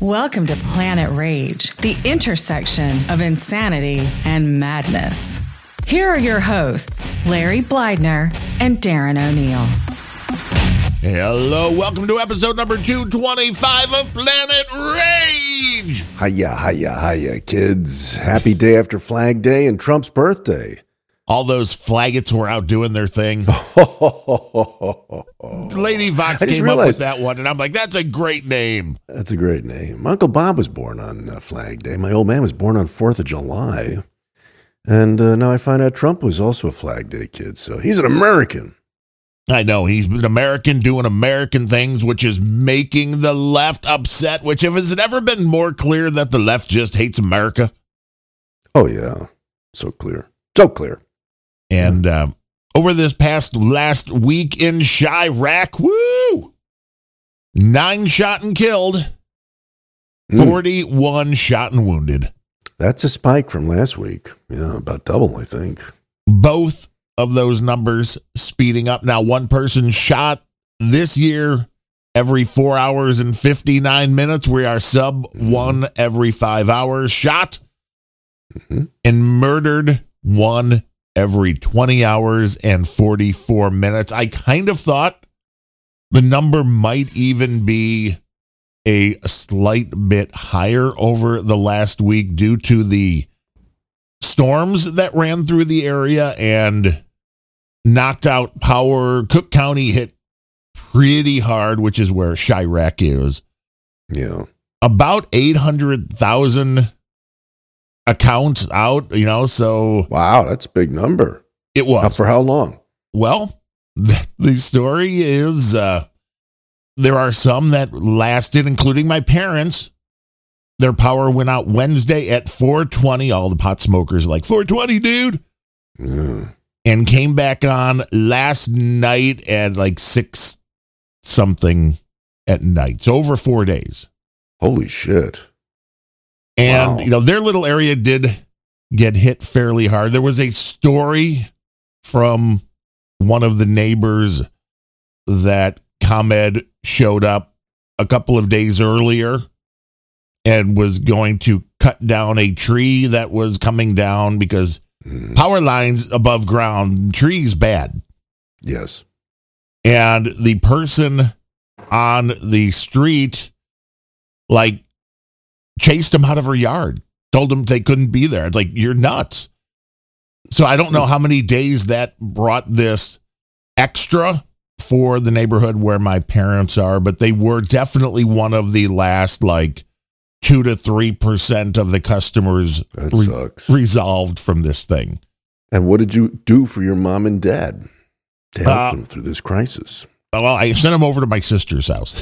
Welcome to Planet Rage, the intersection of insanity and madness. Here are your hosts, Larry Blydner and Darren O'Neill. Hello, welcome to episode number 225 of Planet Rage. Hiya, kids. Happy day after Flag Day and Trump's birthday. All those flaggots were out doing their thing. Lady Vox came up with that one, and I'm like, that's a great name. That's a great name. Uncle Bob was born on Flag Day. My old man was born on 4th of July. And now I find out Trump was also a Flag Day kid, so he's an American. I know, he's an American doing American things, which is making the left upset, which has it ever been more clear that the left just hates America? Oh, yeah. So clear. So clear. And over this last week in Chirac, 9 shot and killed, 41 shot and wounded. That's a spike from last week. Yeah, about double, I think. Both of those numbers speeding up. Now, one person shot this year every 4 hours and 59 minutes. We are sub one every 5 hours shot, and murdered one every 20 hours and 44 minutes. I kind of thought the number might even be a slight bit higher over the last week due to the storms that ran through the area and knocked out power. Cook County hit pretty hard, which is where Chirac is. Yeah. About 800,000 accounts out, so. Wow, that's a big number. It was. Now, for how long? Well, the story is there are some that lasted, including my parents. Their power went out Wednesday at 4:20. All the pot smokers like, 4:20, dude. Yeah. And came back on last night at like 6 something at night. So over 4 days. Holy shit. And, wow. Their little area did get hit fairly hard. There was a story from one of the neighbors that ComEd showed up a couple of days earlier and was going to cut down a tree that was coming down because power lines above ground, trees bad. Yes. And the person on the street, chased them out of her yard, told them they couldn't be there. It's like, you're nuts. So I don't know how many days that brought this extra for the neighborhood where my parents are, but they were definitely one of the last 2 to 3% of the customers resolved from this thing. And what did you do for your mom and dad to help them through this crisis? Well, I sent them over to my sister's house.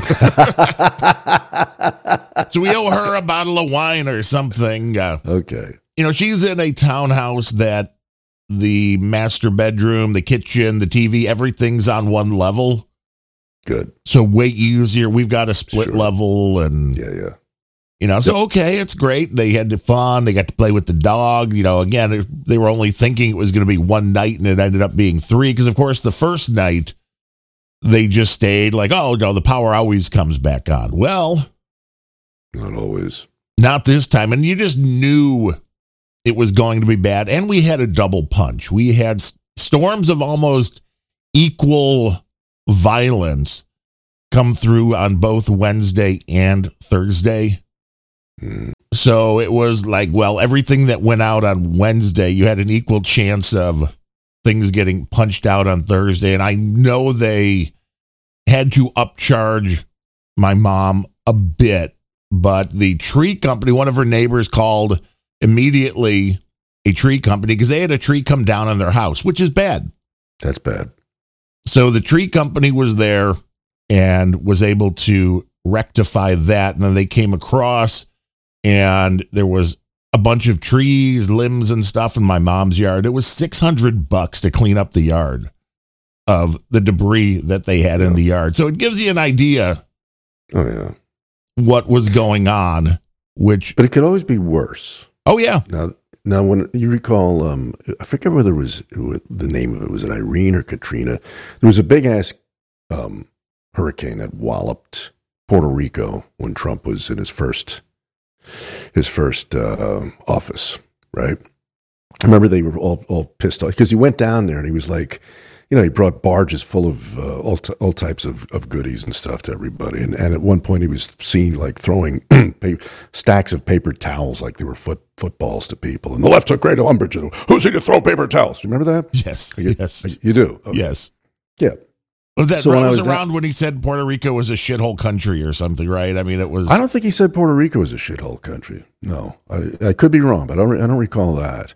So we owe her a bottle of wine or something. Okay. She's in a townhouse that the master bedroom, the kitchen, the TV, everything's on one level. Good. So way easier. We've got a split level and yeah. So okay, it's great. They had the fun. They got to play with the dog. Again, they were only thinking it was going to be one night and it ended up being 3 because of course the first night they just stayed the power always comes back on. Well, not always. Not this time. And you just knew it was going to be bad. And we had a double punch. We had storms of almost equal violence come through on both Wednesday and Thursday. So it was everything that went out on Wednesday, you had an equal chance of things getting punched out on Thursday. And I know they had to upcharge my mom a bit, but the tree company, one of her neighbors called immediately a tree company because they had a tree come down on their house, which is bad. That's bad. So the tree company was there and was able to rectify that. And then they came across and there was a bunch of trees, limbs and stuff in my mom's yard. It was $600 to clean up the yard of the debris that they had in the yard. So it gives you an idea what was going on, but it could always be worse. Oh yeah. Now when you recall, I forget whether the name of it was an Irene or Katrina. There was a big ass hurricane that walloped Puerto Rico when Trump was in his first office, right? I remember they were all pissed off because he went down there and he was like, he brought barges full of all types of goodies and stuff to everybody. And at one point he was seen like throwing stacks of paper towels like they were footballs to people. And the left took great umbrage. Who's he to throw paper towels? Remember that? Yes. Yes. You do? Okay. Yes. Yeah. Was that was around when he said Puerto Rico was a shithole country or something, right? I mean, it was. I don't think he said Puerto Rico was a shithole country. No, I could be wrong, but I don't recall that.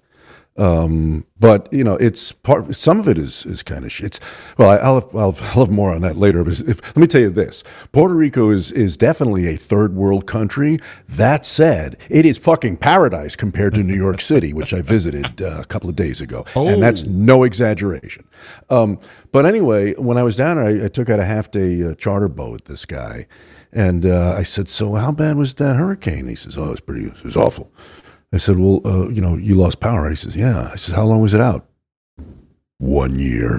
But it's part. Some of it is kind of shit. I'll have more on that later. But let me tell you this: Puerto Rico is definitely a third world country. That said, it is fucking paradise compared to New York City, which I visited a couple of days ago, and that's no exaggeration. But anyway, when I was down there, I took out a half-day charter boat with this guy, and I said, "So how bad was that hurricane?" He says, "Oh, it was awful." I said, "Well, you lost power." He says, "Yeah." I said, "How long was it out?" 1 year.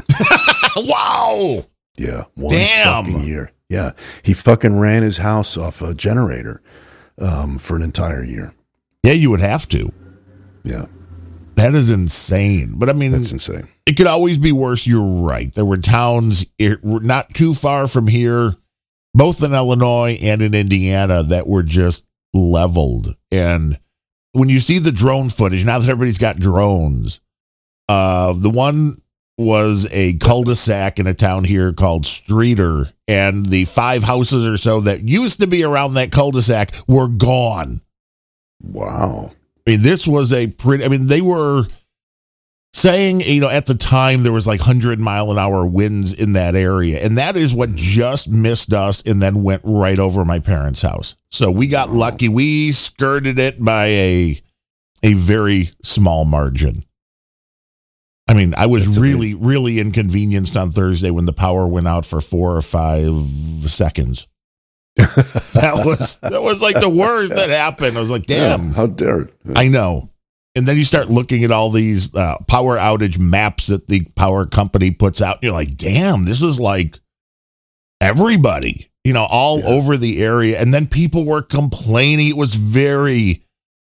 Wow. Yeah. One fucking year. Yeah. He fucking ran his house off a generator for an entire year. Yeah, you would have to. Yeah. That is insane. But I mean, that's insane. It could always be worse. You're right. There were towns not too far from here, both in Illinois and in Indiana, that were just leveled. And when you see the drone footage, now that everybody's got drones, the one was a cul-de-sac in a town here called Streeter, and the 5 houses or so that used to be around that cul-de-sac were gone. Wow. I mean, this was they were saying, at the time there was like 100-mile-an-hour winds in that area, and that is what just missed us and then went right over my parents' house. So we got lucky. We skirted it by a very small margin. I mean, I was really, really inconvenienced on Thursday when the power went out for 4 or 5 seconds. That was like the worst that happened. I was like, damn. Yeah, how dare it? I know. And then you start looking at all these power outage maps that the power company puts out. And you're like, damn, this is like everybody, all over the area. And then people were complaining. It was very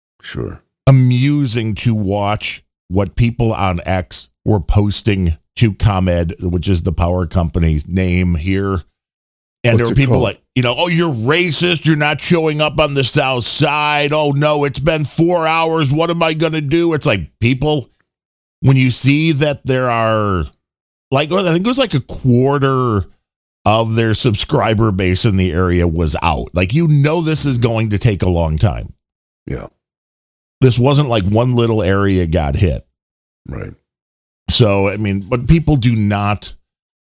amusing to watch what people on X were posting to ComEd, which is the power company's name here. And there were people like, oh, you're racist. You're not showing up on the South Side. Oh, no, it's been 4 hours. What am I going to do? It's like people, when you see that there are, like, I think it was like a quarter of their subscriber base in the area was out. Like, this is going to take a long time. Yeah. This wasn't like one little area got hit. Right. So, I mean, but people do not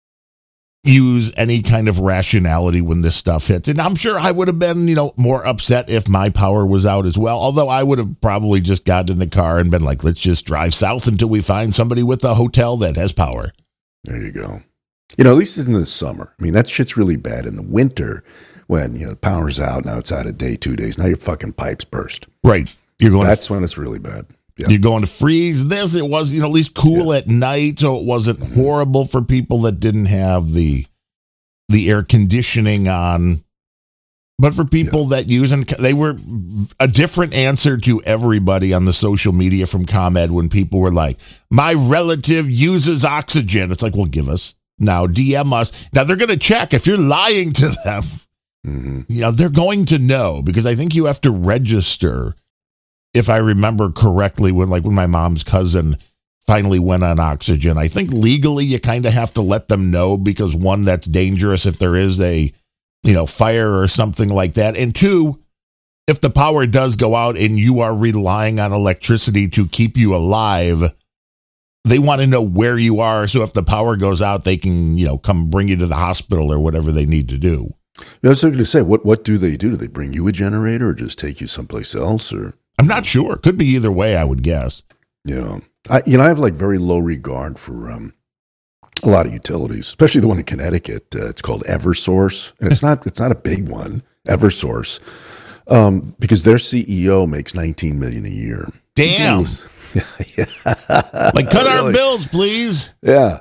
use any kind of rationality when this stuff hits. And I'm sure I would have been, more upset if my power was out as well. Although I would have probably just gotten in the car and been like, let's just drive south until we find somebody with a hotel that has power. There you go. At least in the summer. I mean, that shit's really bad in the winter when, the power's out. Now it's out a day, 2 days. Now your fucking pipes burst. Right. That's when it's really bad. Yeah. You're going to freeze this. It was, at least cool at night, so it wasn't horrible for people that didn't have the air conditioning on. But for people that use, and they were a different answer to everybody on the social media from ComEd when people were like, my relative uses oxygen. It's like, well, give us now, DM us. Now they're going to check if you're lying to them. Mm-hmm. They're going to know, because I think you have to register. If I remember correctly, when my mom's cousin finally went on oxygen, I think legally you kind of have to let them know, because one, that's dangerous if there is a, fire or something like that. And two, if the power does go out and you are relying on electricity to keep you alive, they want to know where you are. So if the power goes out, they can, come bring you to the hospital or whatever they need to do. I was going to say, what do they do? Do they bring you a generator or just take you someplace else? Or I'm not sure. Could be either way, I would guess. Yeah. I have like very low regard for a lot of utilities, especially the one in Connecticut. It's called Eversource, and it's not a big one, Eversource, because their CEO makes $19 million a year. Damn. Yeah. Like, cut our bills, please. Yeah.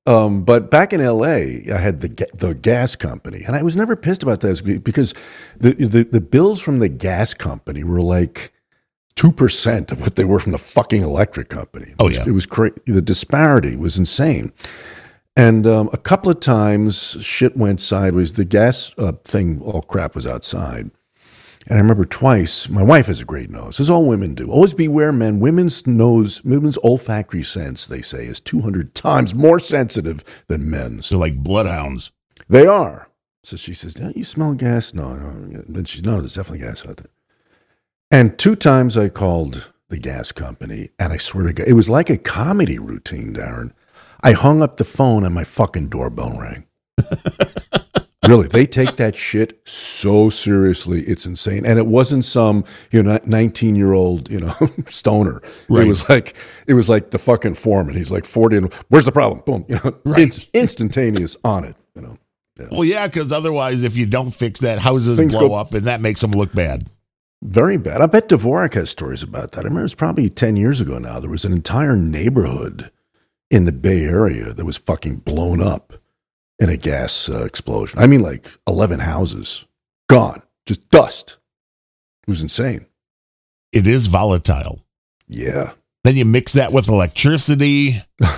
But back in L.A., I had the gas company, and I was never pissed about this because the bills from the gas company were like 2% of what they were from the fucking electric company. It was crazy. The disparity was insane. And a couple of times, shit went sideways. The gas thing, all crap, was outside. And I remember twice, my wife has a great nose, as all women do. Always beware, men. Women's olfactory sense, they say, is 200 times more sensitive than men's. So like bloodhounds. They are. So she says, "Don't you smell gas?" No. And she's, "No, there's definitely gas out there." And 2 times I called the gas company, and I swear to God, it was like a comedy routine, Darren. I hung up the phone and my fucking doorbell rang. Really, they take that shit so seriously. It's insane. And it wasn't some, 19-year-old, stoner. Right. It was like the fucking foreman. He's like 40 and where's the problem? Boom. Right. Instantaneous on it, Well, yeah, because otherwise, if you don't fix that, houses blow up, and that makes them look bad. Very bad. I bet Dvorak has stories about that. I remember it was probably 10 years ago now. There was an entire neighborhood in the Bay Area that was fucking blown up in a gas explosion. I mean, like 11 houses gone, just dust. It was insane. It is volatile. Yeah. Then you mix that with electricity.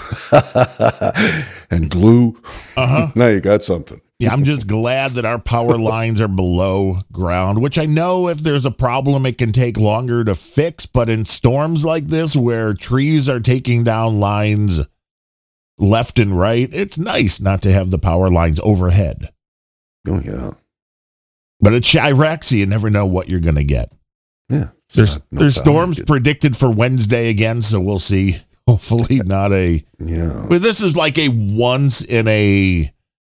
And glue. Uh-huh. Now you got something. Yeah, I'm just glad that our power lines are below ground, which I know if there's a problem, it can take longer to fix. But in storms like this, where trees are taking down lines left and right, it's nice not to have the power lines overhead. Oh, yeah. But at Chirac, you never know what you're going to get. Yeah. There's storms predicted for Wednesday again, so we'll see. Hopefully not a... Yeah. But this is like a once in a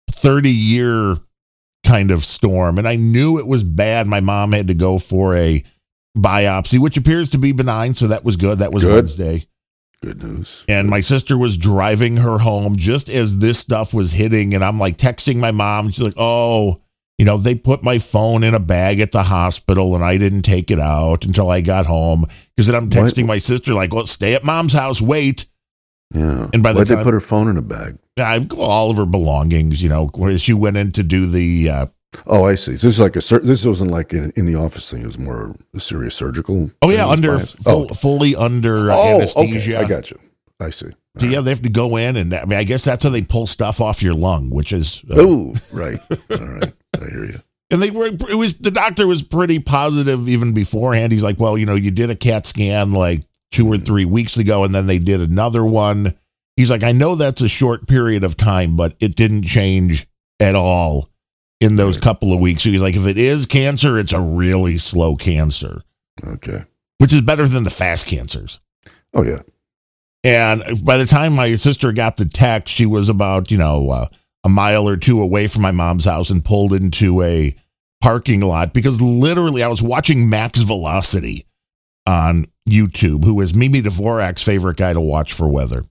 30-year kind of storm. And I knew it was bad. My mom had to go for a biopsy, which appears to be benign, so that was good. That was Wednesday. Good news. And my sister was driving her home just as this stuff was hitting, and I'm like texting my mom. She's like, "Oh, they put my phone in a bag at the hospital, and I didn't take it out until I got home." Because then I'm texting my sister like, "Well, stay at mom's house, wait." Yeah. And by the time they put her phone in a bag? All of her belongings, when she went in to do the. Oh, I see. So this is this wasn't like in the office thing. It was more a serious surgical. Oh yeah, fully under anesthesia. Okay. I got you. I see. So yeah, they have to go in, and I guess that's how they pull stuff off your lung, which is. Right. All right. I hear you. And the doctor was pretty positive even beforehand. He's like, "Well, you did a CAT scan like 2 or 3 weeks ago, and then they did another one." He's like, "I know that's a short period of time, but it didn't change at all in those couple of weeks." So he's like, "If it is cancer, it's a really slow cancer." Okay. Which is better than the fast cancers. Oh, yeah. And by the time my sister got the text, she was about, a mile or 2 away from my mom's house and pulled into a parking lot because literally I was watching Max Velocity on YouTube, who is Mimi Dvorak's favorite guy to watch for weather.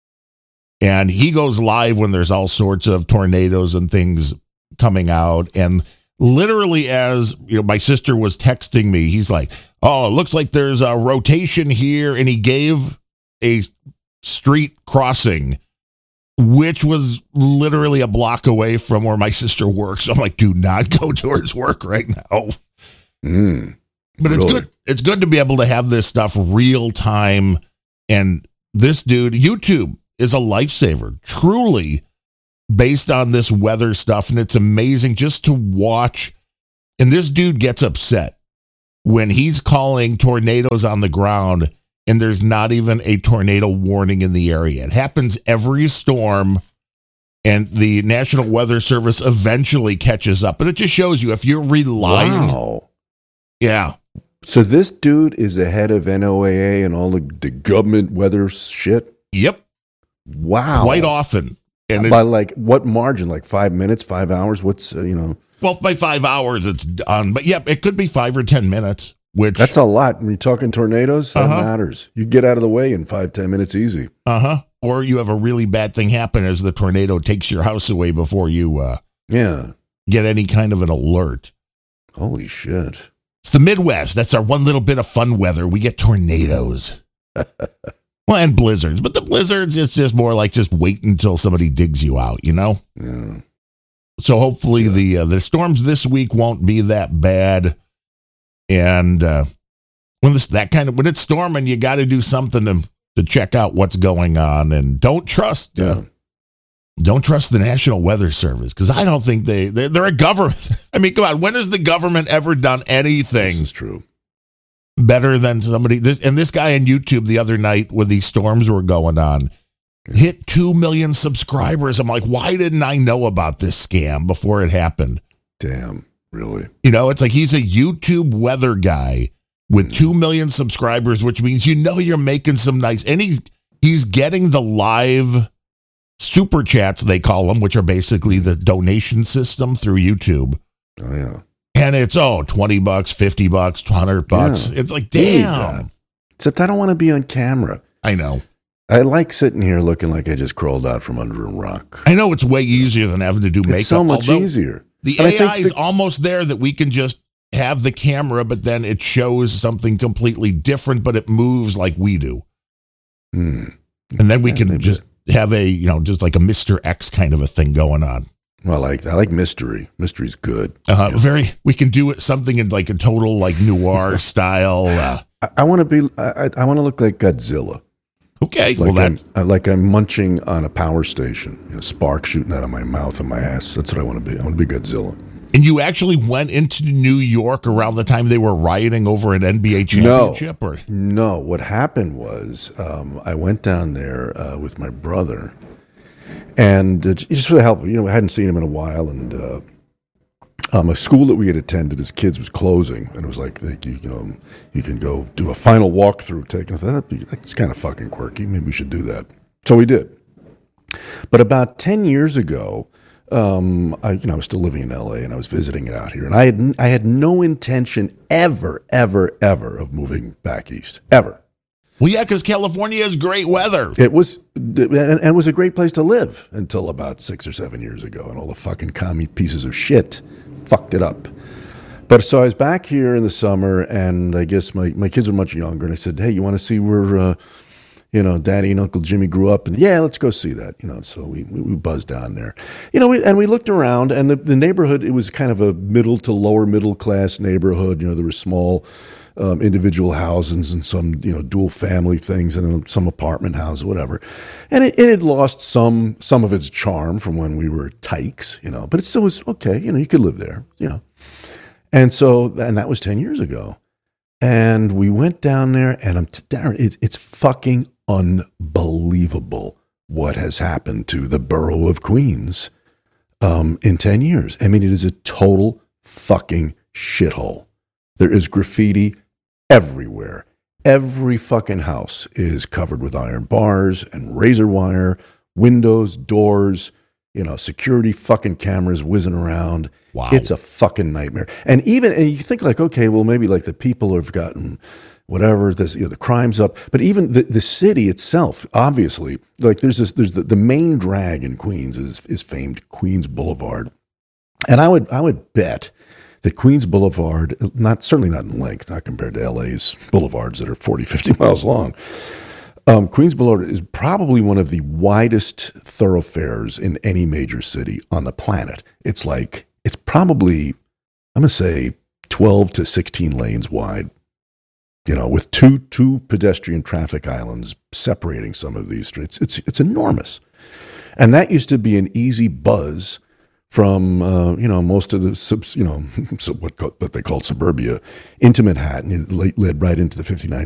And he goes live when there's all sorts of tornadoes and things coming out. And literally as my sister was texting me, he's like, "Oh, it looks like there's a rotation here." And he gave a street crossing, which was literally a block away from where my sister works. I'm like, do not go towards work right now. But it's good. It's good to be able to have this stuff real time. And this dude, YouTube is a lifesaver, truly, based on this weather stuff. And it's amazing just to watch. And this dude gets upset when he's calling tornadoes on the ground and there's not even a tornado warning in the area. It happens every storm, and the National Weather Service eventually catches up. But it just shows you if you're relying. Wow. Yeah. So this dude is ahead of NOAA and all the government weather shit? Yep. Wow. Quite often. And by like what margin? Like 5 minutes, 5 hours? What's, Well, by 5 hours it's done. But yeah, it could be 5 or 10 minutes. That's a lot. When you're talking tornadoes, that matters. You get out of the way in 5-10 minutes easy. Or you have a really bad thing happen as the tornado takes your house away before you get any kind of an alert. Holy shit. It's the Midwest. That's our one little bit of fun weather. We get tornadoes. Well, and blizzards. But the blizzards, it's just more like just wait until somebody digs you out, you know? Yeah. So hopefully the storms this week won't be that bad. And when it's storming, you got to do something to check out what's going on. And don't trust the National Weather Service, because I don't think they're a government. I mean, come on, when has the government ever done anything? This is true. Better than somebody. This guy on YouTube the other night when these storms were going on hit 2 million subscribers. I'm like, why didn't I know about this scam before it happened? Damn, really? You know, it's like he's a YouTube weather guy with 2 million subscribers, which means you're making some nice, and he's getting the live super chats, they call them, which are basically the donation system through YouTube. Oh yeah. And it's $20, $50, $100. Yeah. It's like, damn. Except I don't want to be on camera. I know. I like sitting here looking like I just crawled out from under a rock. I know it's way easier than having to do makeup. It's so much easier. The AI is almost there that we can just have the camera, but then it shows something completely different, but it moves like we do. And then we can just have just like a Mr. X kind of a thing going on. Well, I like mystery. Mystery's good. We can do it something in like a total like noir style. I want to I want to look like Godzilla. Okay, like I'm munching on a power station. Sparks shooting out of my mouth and my ass. That's what I want to be. I want to be Godzilla. And you actually went into New York around the time they were rioting over an NBA championship? No. What happened was I went down there with my brother, and just for the help. I hadn't seen him in a while, and a school that we had attended as kids was closing, and it was like you can go do a final walkthrough. That's kind of fucking quirky. Maybe we should do that. So we did. But about 10 years ago, I was still living in LA, and I was visiting it out here, and I had no intention ever of moving back east, ever. Well, yeah, because California has great weather. It was, and it was a great place to live until about 6 or 7 years ago, and all the fucking commie pieces of shit fucked it up. But so I was back here in the summer, and I guess my kids were much younger, and I said, hey, you want to see where Daddy and Uncle Jimmy grew up? And yeah, let's go see that. So we buzzed down there. We looked around, and the neighborhood, it was kind of a middle to lower middle class neighborhood. There were small individual houses and some dual family things, and then some apartment houses, whatever. And it had lost some of its charm from when we were tykes, but it still was okay. You could live there, And that was 10 years ago. And we went down there, and Darren, it's fucking unbelievable what has happened to the borough of Queens in 10 years. I mean, it is a total fucking shithole. There is graffiti everywhere. Every fucking house is covered with iron bars and razor wire, windows, doors, security fucking cameras whizzing around. Wow. It's a fucking nightmare. And you think like, okay, well, maybe like the people have gotten whatever, the crime's up. But even the city itself, obviously, like there's the main drag in Queens is famed Queens Boulevard. And I would bet that Queens Boulevard, certainly not in length, not compared to LA's boulevards that are 40, 50 miles long. Queens Boulevard is probably one of the widest thoroughfares in any major city on the planet. It's probably, I'm going to say 12 to 16 lanes wide, with two pedestrian traffic islands separating some of these streets. It's enormous. And that used to be an easy buzz from, most of the, what they called suburbia into Manhattan. It led right into the 59th